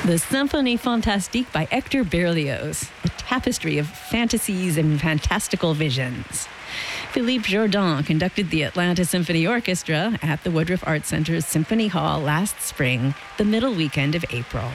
The Symphonie Fantastique by Hector Berlioz, a tapestry of fantasies and fantastical visions. Philippe Jourdan conducted the Atlanta Symphony Orchestra at the Woodruff Arts Center's Symphony Hall last spring, the middle weekend of April.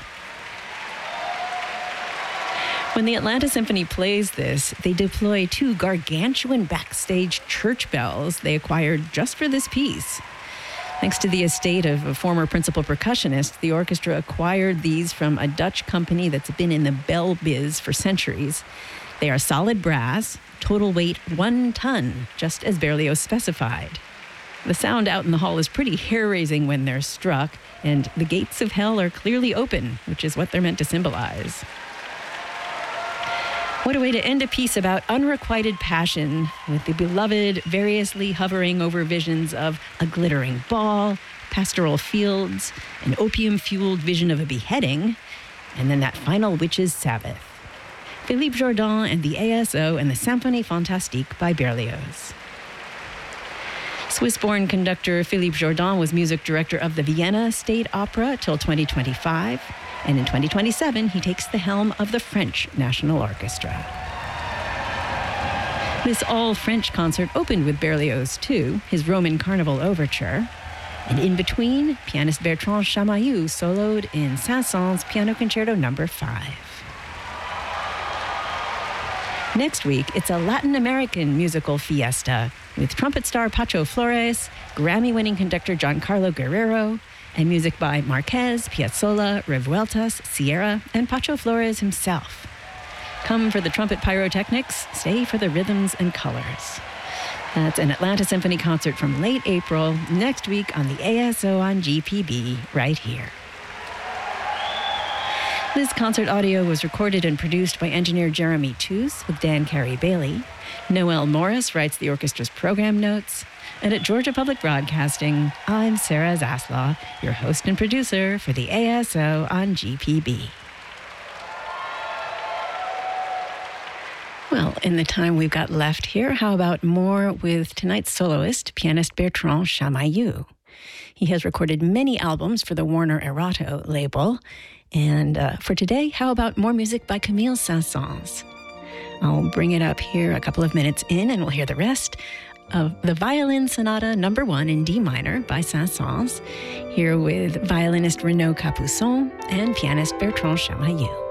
When the Atlanta Symphony plays this, they deploy two gargantuan backstage church bells they acquired just for this piece. Thanks to the estate of a former principal percussionist, the orchestra acquired these from a Dutch company that's been in the bell biz for centuries. They are solid brass, total weight 1 ton, just as Berlioz specified. The sound out in the hall is pretty hair-raising when they're struck, and the gates of hell are clearly open, which is what they're meant to symbolize. What a way to end a piece about unrequited passion, with the beloved variously hovering over visions of a glittering ball, pastoral fields, an opium-fueled vision of a beheading, and then that final witch's Sabbath. Philippe Jourdan and the ASO and the Symphonie Fantastique by Berlioz. Swiss-born conductor Philippe Jourdan was music director of the Vienna State Opera till 2025. And in 2027, he takes the helm of the French National Orchestra. This all-French concert opened with Berlioz, too, his Roman Carnival Overture. And in between, pianist Bertrand Chamayou soloed in Saint-Saëns Piano Concerto No. 5. Next week, it's a Latin American musical fiesta with trumpet star Pacho Flores, Grammy-winning conductor Giancarlo Guerrero, and music by Marquez, Piazzolla, Revueltas, Sierra, and Pacho Flores himself. Come for the trumpet pyrotechnics, stay for the rhythms and colors. That's an Atlanta Symphony concert from late April, next week on the ASO on GPB, right here. This concert audio was recorded and produced by engineer Jeremy Toos with Dan Carey-Bailey. Noel Morris writes the orchestra's program notes. And at Georgia Public Broadcasting, I'm Sarah Zaslaw, your host and producer for the ASO on GPB. Well, in the time we've got left here, how about more with tonight's soloist, pianist Bertrand Chamayou. He has recorded many albums for the Warner Erato label. And for today, how about more music by Camille Saint-Saëns? I'll bring it up here a couple of minutes in, and we'll hear the rest of the Violin Sonata No. 1 in D minor by Saint-Saëns, here with violinist Renaud Capuçon and pianist Bertrand Chamayou.